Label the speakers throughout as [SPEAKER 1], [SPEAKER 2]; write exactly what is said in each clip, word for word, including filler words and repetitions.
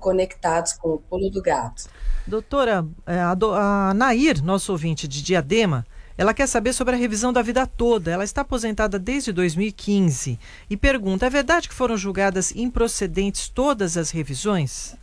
[SPEAKER 1] conectados com o pulo do gato.
[SPEAKER 2] Doutora, a, do, a Nair, nosso ouvinte de Diadema, ela quer saber sobre a revisão da vida toda. Ela está aposentada desde dois mil e quinze e pergunta, é verdade que foram julgadas improcedentes todas as revisões?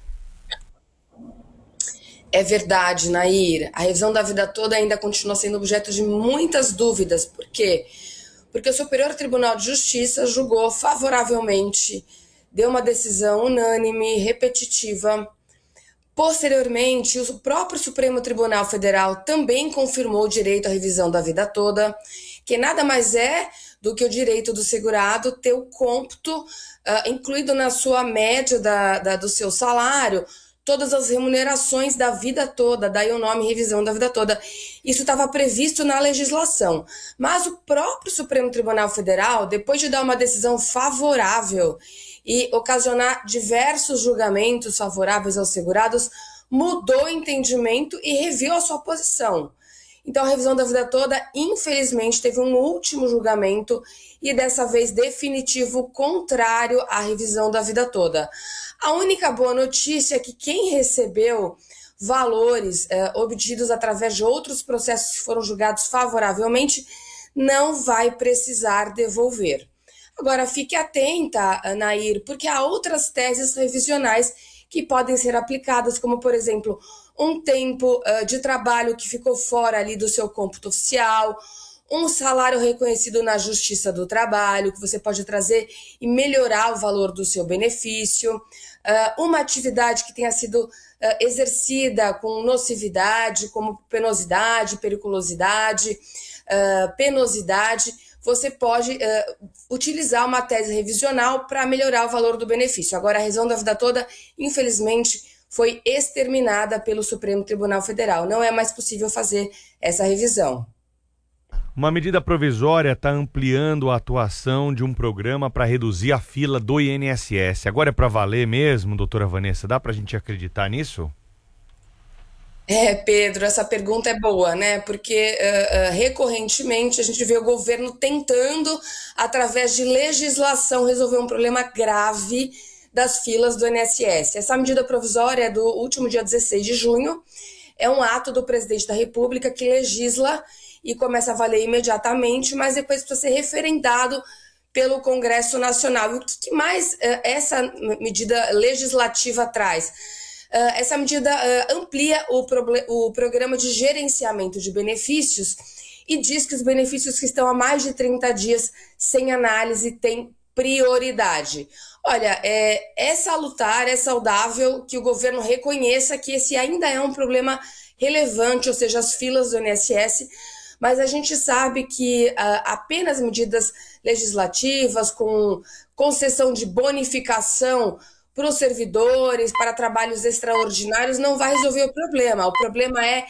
[SPEAKER 1] É verdade, Nair. A revisão da vida toda ainda continua sendo objeto de muitas dúvidas. Por quê? Porque o Superior Tribunal de Justiça julgou favoravelmente, deu uma decisão unânime, repetitiva. Posteriormente, o próprio Supremo Tribunal Federal também confirmou o direito à revisão da vida toda, que nada mais é do que o direito do segurado ter o cômputo uh, incluído na sua média da, da, do seu salário, todas as remunerações da vida toda, daí o nome revisão da vida toda. Isso estava previsto na legislação. Mas o próprio Supremo Tribunal Federal, depois de dar uma decisão favorável e ocasionar diversos julgamentos favoráveis aos segurados, mudou o entendimento e reviu a sua posição. Então, a revisão da vida toda, infelizmente, teve um último julgamento e, dessa vez, definitivo, contrário à revisão da vida toda. A única boa notícia é que quem recebeu valores eh, obtidos através de outros processos que foram julgados favoravelmente não vai precisar devolver. Agora, fique atenta, Nair, porque há outras teses revisionais que podem ser aplicadas, como, por exemplo, um tempo uh, de trabalho que ficou fora ali do seu cômputo oficial, um salário reconhecido na Justiça do Trabalho, que você pode trazer e melhorar o valor do seu benefício, uh, uma atividade que tenha sido uh, exercida com nocividade, como penosidade, periculosidade, uh, penosidade. Você pode uh, utilizar uma tese revisional para melhorar o valor do benefício. Agora, a revisão da vida toda, infelizmente, foi exterminada pelo Supremo Tribunal Federal. Não é mais possível fazer essa revisão.
[SPEAKER 3] Uma medida provisória está ampliando a atuação de um programa para reduzir a fila do I N S S. Agora é para valer mesmo, doutora Vanessa? Dá para a gente acreditar nisso?
[SPEAKER 1] É, Pedro, essa pergunta é boa, né? Porque uh, uh, recorrentemente a gente vê o governo tentando, através de legislação, resolver um problema grave das filas do I N S S. Essa medida provisória é do último dia dezesseis de junho, é um ato do presidente da República que legisla e começa a valer imediatamente, mas depois precisa ser referendado pelo Congresso Nacional. E o que mais uh, essa medida legislativa traz? Uh, essa medida uh, amplia o, o programa de gerenciamento de benefícios e diz que os benefícios que estão há mais de trinta dias sem análise têm prioridade. Olha, é, é salutar, é saudável que o governo reconheça que esse ainda é um problema relevante, ou seja, as filas do I N S S, mas a gente sabe que uh, apenas medidas legislativas com concessão de bonificação para os servidores, para trabalhos extraordinários, não vai resolver o problema. O problema é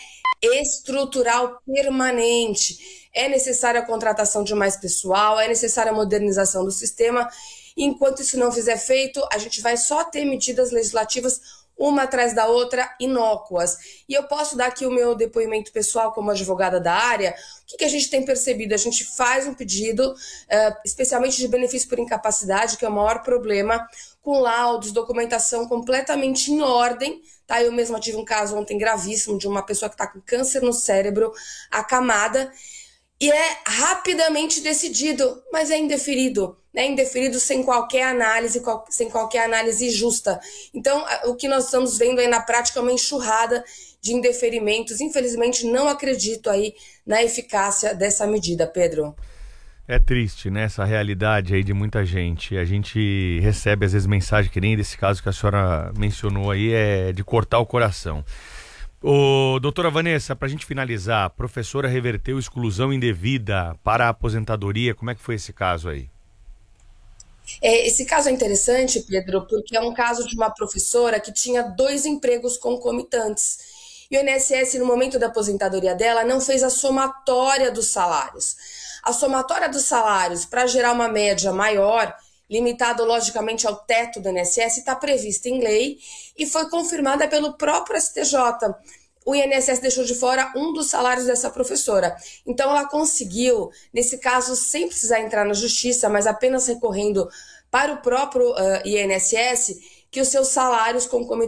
[SPEAKER 1] estrutural permanente. É necessária a contratação de mais pessoal, é necessária a modernização do sistema. Enquanto isso não fizer feito, a gente vai só ter medidas legislativas uma atrás da outra, inócuas. E eu posso dar aqui o meu depoimento pessoal como advogada da área. O que, que a gente tem percebido? A gente faz um pedido, uh, especialmente de benefício por incapacidade, que é o maior problema, com laudos, documentação completamente em ordem. Tá? Eu mesma tive um caso ontem gravíssimo de uma pessoa que está com câncer no cérebro, acamada, e é rapidamente decidido, mas é indeferido. Né, indeferido sem qualquer análise, qual, sem qualquer análise justa. Então, o que nós estamos vendo aí na prática é uma enxurrada de indeferimentos. Infelizmente, não acredito aí na eficácia dessa medida, Pedro.
[SPEAKER 3] É triste, né, essa realidade aí de muita gente. A gente recebe, às vezes, mensagem que nem desse caso que a senhora mencionou aí, é de cortar o coração. Ô, doutora Vanessa, para a gente finalizar, a professora reverteu exclusão indevida para a aposentadoria. Como é que foi esse caso aí?
[SPEAKER 1] É, esse caso é interessante, Pedro, porque é um caso de uma professora que tinha dois empregos concomitantes. E o I N S S, no momento da aposentadoria dela, não fez a somatória dos salários. A somatória dos salários, para gerar uma média maior, limitado logicamente ao teto do I N S S, está prevista em lei e foi confirmada pelo próprio S T J. O I N S S deixou de fora um dos salários dessa professora. Então ela conseguiu, nesse caso, sem precisar entrar na justiça, mas apenas recorrendo para o próprio uh, I N S S, que os seus salários concomitantes